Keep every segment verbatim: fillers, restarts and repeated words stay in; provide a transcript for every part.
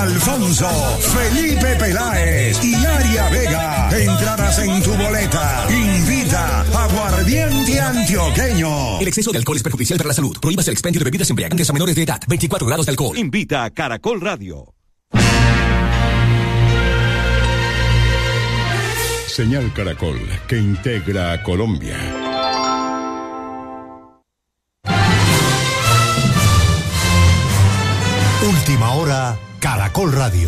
Alfonso, Felipe Peláez y Aria Vega. Entradas en tu boleta. Invita Aguardiente Antioqueño. El exceso de alcohol es perjudicial para la salud. Prohíbas el expendio de bebidas embriagantes a menores de edad. veinticuatro grados de alcohol. Invita a Caracol Radio. Señal Caracol, que integra a Colombia. Última hora, Caracol Radio.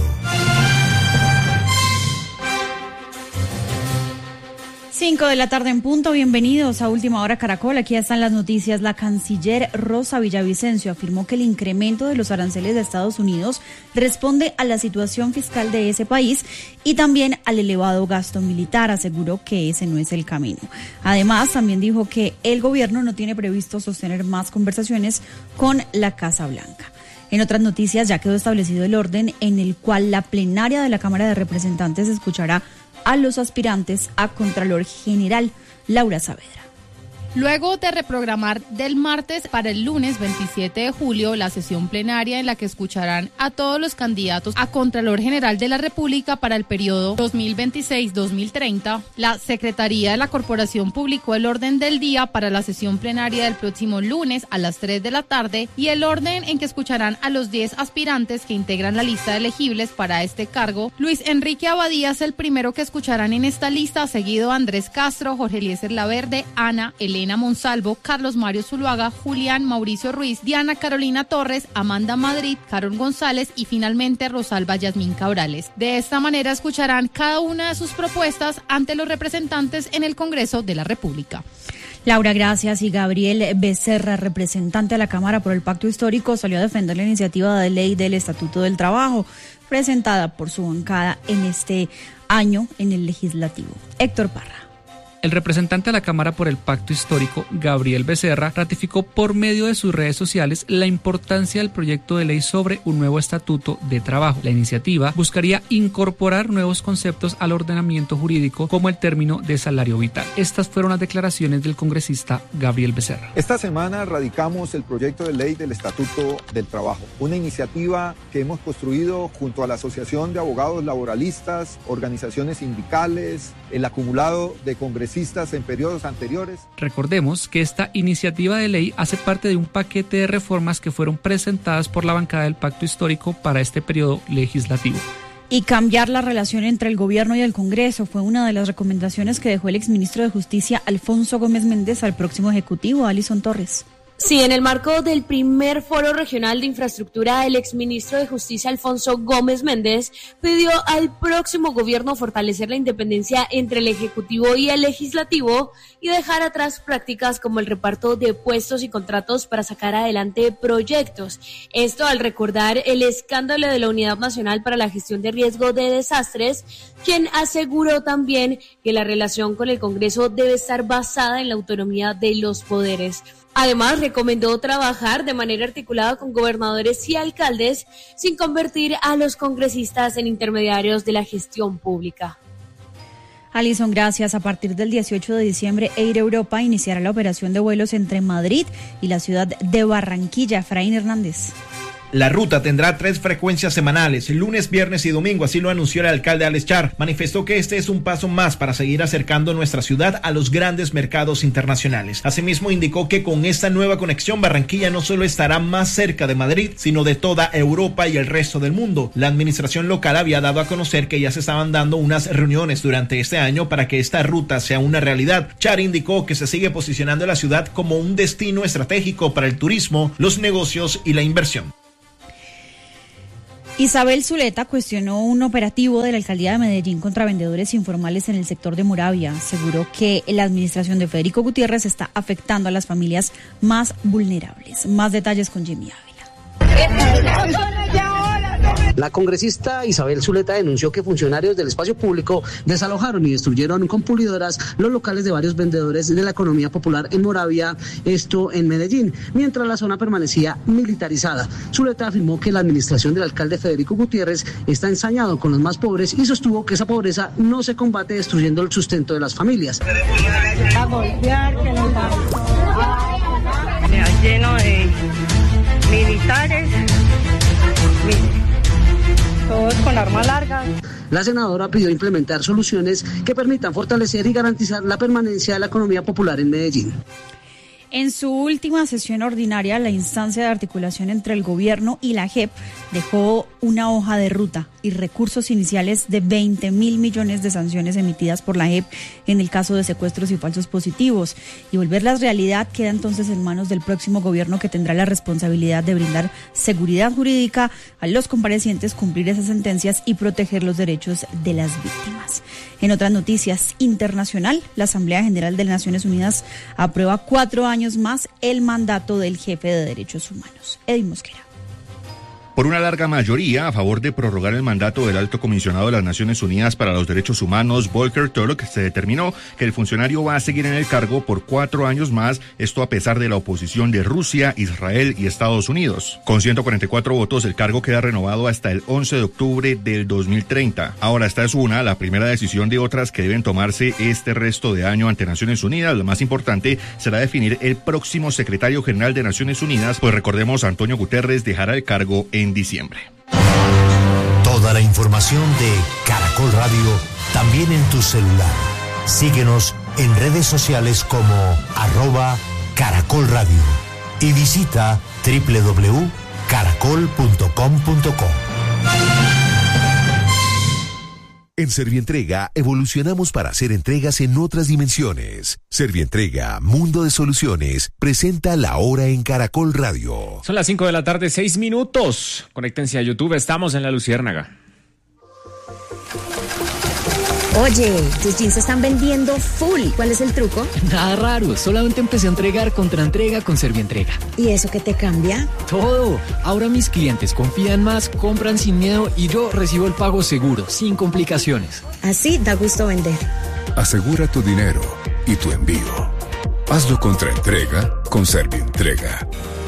Cinco de la tarde en punto, bienvenidos a Última Hora Caracol, aquí están las noticias. La canciller Rosa Villavicencio afirmó que el incremento de los aranceles de Estados Unidos responde a la situación fiscal de ese país y también al elevado gasto militar. Aseguró que ese no es el camino. Además, también dijo que el gobierno no tiene previsto sostener más conversaciones con la Casa Blanca. En otras noticias, ya quedó establecido el orden en el cual la plenaria de la Cámara de Representantes escuchará a los aspirantes a Contralor General. Laura Saavedra. Luego de reprogramar del martes para el lunes veintisiete de julio la sesión plenaria en la que escucharán a todos los candidatos a Contralor General de la República para el periodo dos mil veintiséis a dos mil treinta, la Secretaría de la Corporación publicó el orden del día para la sesión plenaria del próximo lunes a las tres de la tarde y el orden en que escucharán a los diez aspirantes que integran la lista de elegibles para este cargo. Luis Enrique Abadía es el primero que escucharán en esta lista, seguido Andrés Castro, Jorge Eliezer Laverde, Ana Elena Monsalvo, Carlos Mario Zuluaga, Julián Mauricio Ruiz, Diana Carolina Torres, Amanda Madrid, Carol González y finalmente Rosalba Yasmín Cabrales. De esta manera escucharán cada una de sus propuestas ante los representantes en el Congreso de la República. Laura, gracias. Y Gabriel Becerra, representante de la Cámara por el Pacto Histórico, salió a defender la iniciativa de ley del Estatuto del Trabajo, presentada por su bancada en este año en el Legislativo. Héctor Parra. El representante de la Cámara por el Pacto Histórico, Gabriel Becerra, ratificó por medio de sus redes sociales la importancia del proyecto de ley sobre un nuevo estatuto de trabajo. La iniciativa buscaría incorporar nuevos conceptos al ordenamiento jurídico, como el término de salario vital. Estas fueron las declaraciones del congresista Gabriel Becerra. Esta semana radicamos el proyecto de ley del Estatuto del Trabajo, una iniciativa que hemos construido junto a la Asociación de Abogados Laboralistas, organizaciones sindicales, el acumulado de congresistas en periodos anteriores. Recordemos que esta iniciativa de ley hace parte de un paquete de reformas que fueron presentadas por la bancada del Pacto Histórico para este periodo legislativo. Y cambiar la relación entre el gobierno y el Congreso fue una de las recomendaciones que dejó el exministro de Justicia Alfonso Gómez Méndez al próximo Ejecutivo, Alison Torres. Sí, en el marco del primer Foro Regional de Infraestructura, el exministro de Justicia Alfonso Gómez Méndez pidió al próximo gobierno fortalecer la independencia entre el Ejecutivo y el Legislativo y dejar atrás prácticas como el reparto de puestos y contratos para sacar adelante proyectos. Esto al recordar el escándalo de la Unidad Nacional para la Gestión de Riesgo de Desastres, quien aseguró también que la relación con el Congreso debe estar basada en la autonomía de los poderes. Además, recomendó trabajar de manera articulada con gobernadores y alcaldes sin convertir a los congresistas en intermediarios de la gestión pública. Alison, gracias. A partir del dieciocho de diciembre, Air Europa iniciará la operación de vuelos entre Madrid y la ciudad de Barranquilla. Efraín Hernández. La ruta tendrá tres frecuencias semanales, lunes, viernes y domingo, así lo anunció el alcalde Alex Char. Manifestó que este es un paso más para seguir acercando nuestra ciudad a los grandes mercados internacionales. Asimismo, indicó que con esta nueva conexión, Barranquilla no solo estará más cerca de Madrid, sino de toda Europa y el resto del mundo. La administración local había dado a conocer que ya se estaban dando unas reuniones durante este año para que esta ruta sea una realidad. Char indicó que se sigue posicionando la ciudad como un destino estratégico para el turismo, los negocios y la inversión. Isabel Zuleta cuestionó un operativo de la alcaldía de Medellín contra vendedores informales en el sector de Moravia. Aseguró que la administración de Federico Gutiérrez está afectando a las familias más vulnerables. Más detalles con Jimmy Ávila. La congresista Isabel Zuleta denunció que funcionarios del espacio público desalojaron y destruyeron con pulidoras los locales de varios vendedores de la economía popular en Moravia, esto en Medellín, mientras la zona permanecía militarizada. Zuleta afirmó que la administración del alcalde Federico Gutiérrez está ensañado con los más pobres y sostuvo que esa pobreza no se combate destruyendo el sustento de las familias. A golpear, que nos va a... lleno de militares. Miren. con arma larga. La senadora pidió implementar soluciones que permitan fortalecer y garantizar la permanencia de la economía popular en Medellín. En su última sesión ordinaria, la instancia de articulación entre el gobierno y la J E P dejó una hoja de ruta y recursos iniciales de veinte mil millones de sanciones emitidas por la J E P en el caso de secuestros y falsos positivos. Y volverlas realidad queda entonces en manos del próximo gobierno, que tendrá la responsabilidad de brindar seguridad jurídica a los comparecientes, cumplir esas sentencias y proteger los derechos de las víctimas. En otras noticias internacional, la Asamblea General de las Naciones Unidas aprueba cuatro años más el mandato del jefe de derechos humanos, Edwin Mosquera. Por una larga mayoría a favor de prorrogar el mandato del Alto Comisionado de las Naciones Unidas para los Derechos Humanos, Volker Turk, se determinó que el funcionario va a seguir en el cargo por cuatro años más, esto a pesar de la oposición de Rusia, Israel y Estados Unidos. Con ciento cuarenta y cuatro votos, el cargo queda renovado hasta el once de octubre del dos mil treinta. Ahora, esta es una, la primera decisión de otras que deben tomarse este resto de año ante Naciones Unidas. Lo más importante será definir el próximo secretario general de Naciones Unidas, pues recordemos, Antonio Guterres dejará el cargo en en diciembre. Toda la información de Caracol Radio también en tu celular. Síguenos en redes sociales como arroba Caracol Radio y visita doble u doble u doble u punto caracol punto com punto co. En Servientrega evolucionamos para hacer entregas en otras dimensiones. Servientrega, Mundo de Soluciones, presenta La Hora en Caracol Radio. Son las cinco de la tarde, seis minutos. Conéctense a YouTube, estamos en La Luciérnaga. Oye, tus jeans se están vendiendo full. ¿Cuál es el truco? Nada raro, solamente empecé a entregar contra entrega con Servientrega. ¿Y eso qué te cambia? Todo. Ahora mis clientes confían más, compran sin miedo y yo recibo el pago seguro, sin complicaciones. Así da gusto vender. Asegura tu dinero y tu envío. Hazlo contra entrega con Servientrega.